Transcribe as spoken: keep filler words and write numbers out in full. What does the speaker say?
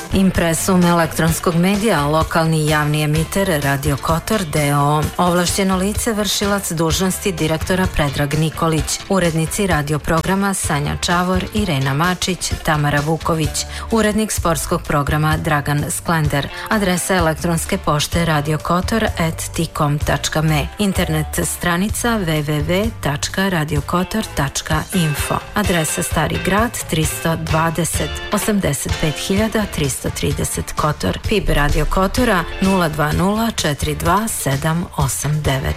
Impresum elektronskog medija, lokalni javni emiter Radio Kotor d o o. Ovlašćeno lice, vršilac dužnosti direktora Predrag Nikolić. Urednici radio programa Sanja Čavor, Irena Mačić, Tamara Vuković. Urednik sportskog programa Dragan Sklender. Adresa elektronske pošte radiokotor at tikom tačka me. Internet stranica w w w tačka radiokotor tačka info. Adresa Stari grad tristo dvadeset osamdeset pet hiljada tristo trideset Kotor. P I B Radio Kotora nula dva nula četiri dva sedam osam devet.